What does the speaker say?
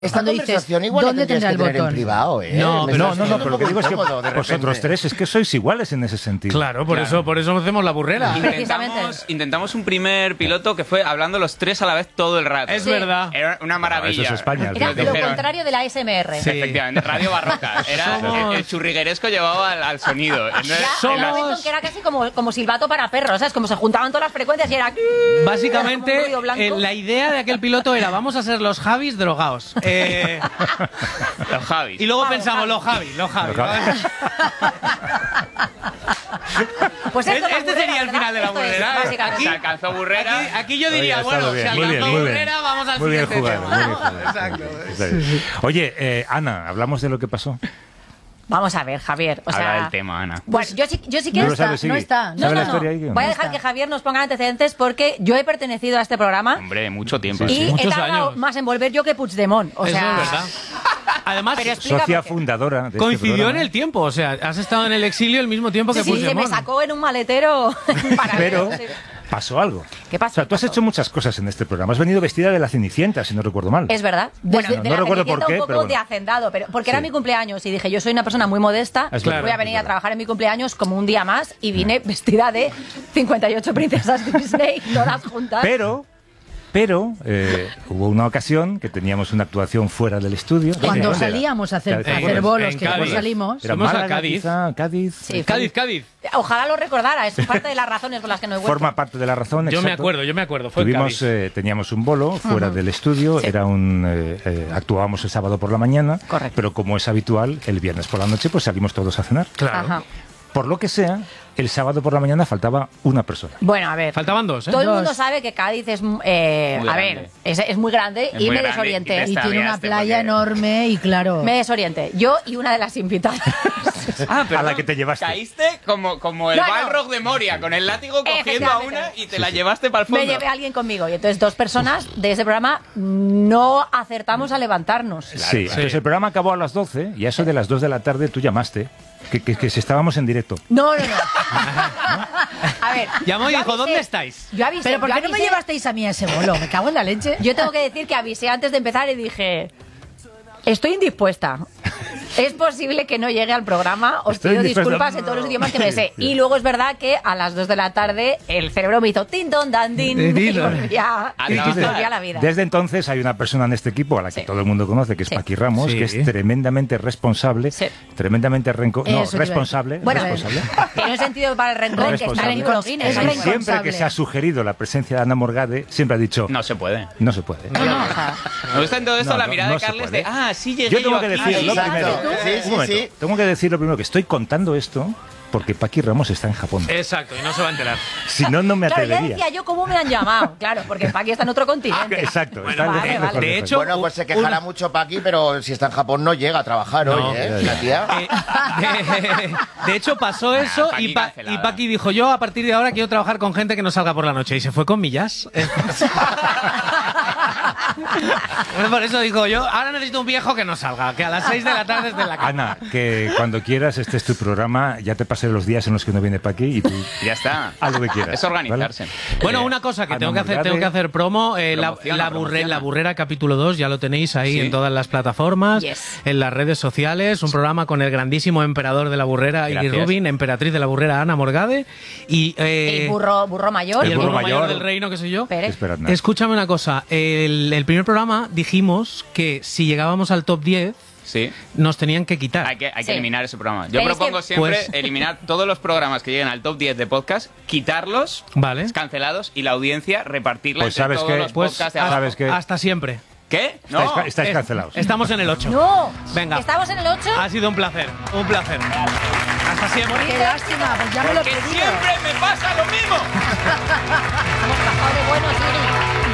Esta Cuando conversación dices, igual ¿dónde la tendrías tendrá que el tener en botón? privado, ¿eh? No, pero lo que digo es que incómodo, de vosotros repente. tres es que sois iguales en ese sentido. Claro, por eso hacemos la burrera. Intentamos un primer piloto que fue hablando los tres a la vez todo el rato. Es verdad. Era una maravilla. Eso es España. Era Nos lo dijeron- contrario de la ASMR. Sí, efectivamente, radio barroca. Era el churrigueresco llevado al sonido. Entonces, Ya, había un momento en que era casi como silbato para perros, ¿sabes? Como se juntaban todas las frecuencias y era... Básicamente, como un ruido blanco. la idea de aquel piloto era vamos a ser los Javis drogados. los Javis. Y luego pensamos, los Javis. Pues esto es la Este burrera, sería el ¿verdad? final de la Esto es, burrera. básicamente. Se alcanzó burrera. Aquí yo diría, Oye, ha bueno, estado se bien, alcanzó burrera, vamos al muy bien siguiente jugado, tema. muy bien jugado. Exacto. Está bien. Oye, Ana, ¿hablamos de lo que pasó? Vamos a ver, Javier. O sea, Habla del tema, Ana. Bueno, yo sí ¿No quiero lo sabes, Sigui? no está. ¿Sabe la historia ahí? Voy a dejar que Javier nos ponga antecedentes porque yo he pertenecido a este programa Hombre, mucho tiempo. y he Muchos tardado años. más en volver yo que Puigdemont. O Eso sea, es verdad. Además, Pero explica Socia por qué. fundadora de coincidió este en programa. el tiempo. O sea, has estado en el exilio al mismo tiempo que Sí, se me Puigdemont. sacó en un maletero Pero paralelo, sí. pasó algo. ¿Qué pasó? O sea, tú has hecho muchas cosas en este programa. Has venido vestida de la Cenicienta, si no recuerdo mal. Es verdad. Bueno, No de la recuerdo por Cenicienta qué, un poco pero bueno. de hacendado, pero porque Sí. era mi cumpleaños y dije, yo soy una persona muy modesta, Es claro, voy a venir es a trabajar en mi cumpleaños como un día más y vine vestida de 58 princesas Disney, todas juntas. Pero hubo una ocasión que teníamos una actuación fuera del estudio. Cuando ¿Dónde era? salíamos a hacer En bolos, en que después Cádiz. salimos. Era Fuimos a Málaga, Cádiz. quizá, Cádiz. Sí, Cádiz. Ojalá lo recordara, es parte de las razones por las que no he vuelto. Forma parte de la razón. Yo me exacto. acuerdo. Fue en Tuvimos, Cádiz. teníamos un bolo fuera del estudio, era actuábamos el sábado por la mañana, Correcto. pero como es habitual, el viernes por la noche pues salimos todos a cenar. Claro. Ajá. Por lo que sea, el sábado por la mañana faltaba una persona. Bueno, a ver. Faltaban dos, ¿eh? Todo el mundo Dos. sabe que Cádiz es, Muy a grande. ver, es muy grande Es y muy me grande desorienté. y Y tiene una Extraviaste playa porque- enorme y claro. Me desorienté. Yo y una de las invitadas. Ah, A la que te llevaste. Caíste como el No, no. Balrog de Moria, con el látigo cogiendo a Efectivamente. una y te la llevaste para el fondo. Me llevé a alguien conmigo y entonces dos personas de ese programa no acertamos a levantarnos. Sí, entonces el programa acabó a las 12 y a eso de las 2 de la tarde tú llamaste, que si estábamos en directo. No. A ver. Llamó y yo dijo, avisé- ¿dónde estáis? Yo avisé. Pero ¿por yo qué no me avisé- llevasteis a mí a ese bolo? Me cago en la leche. Yo tengo que decir que avisé antes de empezar y dije, estoy indispuesta. Es posible que no llegue al programa, os Estoy pido indispuesta. disculpas en todos los idiomas que me sé. Y luego es verdad que a las 2 de la tarde el cerebro me hizo tin ton dan din y volví a la vida. Desde entonces hay una persona en este equipo a la que Sí. todo el mundo conoce, que es Sí. Paqui Ramos, Sí. que es tremendamente responsable, Sí. tremendamente Eso te iba a decir. responsable. Bueno, responsable. que no he sentido para el rencor, que está en el Guinness. Es Y responsable. siempre que se ha sugerido la presencia de Ana Morgade, siempre ha dicho, No se puede. no se puede. Me gusta en todo esto No, la no, mirada no de se Carles puede. de, sí llegué Yo tengo que aquí". decirlo Exacto. primero. Sí, Un momento. sí. Tengo que decirlo primero que estoy contando esto porque Paqui Ramos está en Japón. Exacto, y no se va a enterar. Si no, no me Claro, ya atrevería. decía yo cómo me han llamado. Claro, porque Paqui está en otro continente. Exacto. Bueno, está vale, vale. De hecho, Bueno, pues se quejará mucho Paqui, pero si está en Japón no llega a trabajar No. hoy, ¿eh? La tía. de hecho, pasó eso Paqui y cancelada. Paqui dijo, yo a partir de ahora quiero trabajar con gente que no salga por la noche. Y se fue con millas. Por eso dijo yo, ahora necesito un viejo que no salga, que a las 6 de la tarde esté en la cama. Ana, que cuando quieras, este es tu programa, ya te pasé los días en los que no viene Paqui y tú Ya está. haz lo que quieras. Es organizarse. Bueno, Eh, una cosa que Ana tengo que Morgade. hacer promo, Promociona, promociona. la Burrera capítulo 2, ya lo tenéis ahí Sí. en todas las plataformas, Yes. en las redes sociales, un programa con el grandísimo emperador de la Burrera, Iggy Gracias. Rubin, emperatriz de la Burrera, Ana Morgade, y El burro mayor. y el burro burro mayor mayor del reino, que soy yo. Pérez. Esperad nada. Escúchame una cosa, el primer programa dijimos que si llegábamos al top 10 Sí. nos tenían que quitar. Hay que Sí. eliminar ese programa. Yo Pero es propongo que- siempre Pues- eliminar todos los programas que lleguen al top 10 de podcast, quitarlos, Vale. cancelados, y la audiencia repartirla Pues entre sabes todos que- los Pues podcasts de abajo. sabes que- hasta siempre. ¿Qué? No. Estáis cancelados. Estamos en el 8. No. Venga. ¿Estamos en el 8? Ha sido un placer, un placer. Hasta siempre. Qué lástima, pues ya me lo he Que pedido. siempre me pasa lo mismo. Hemos pasado de buenos, Iggy.